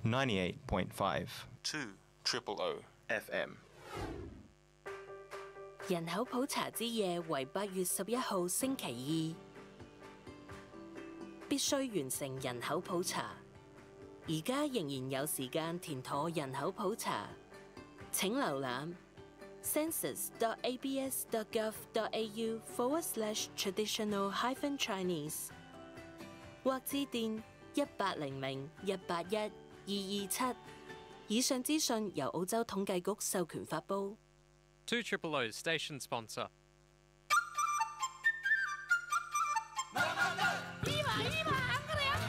98.5 200 FM。 人口普查之夜為8月11號星期二，必須完成人口普查。而家仍然有時間填妥人口普查，請瀏覽 census.abs.gov.au/traditional-chinese 或致電1800-181-227。以上資訊由澳洲統計局授權發布。 200 station sponsor。 伊娃，俺个俩。